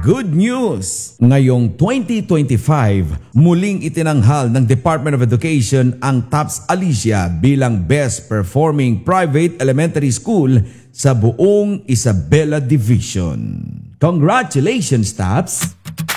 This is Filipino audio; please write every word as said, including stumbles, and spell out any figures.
Good news! Ngayong twenty twenty-five, muling itinanghal ng Department of Education ang TAPS Alicia bilang Best Performing Private Elementary School sa buong Isabela Division. Congratulations, TAPS!